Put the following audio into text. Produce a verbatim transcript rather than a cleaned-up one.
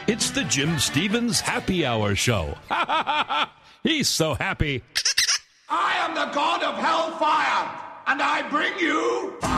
It's the Jim Stevens Happy Hour Show. He's so happy. I am the god of hellfire, and I bring you...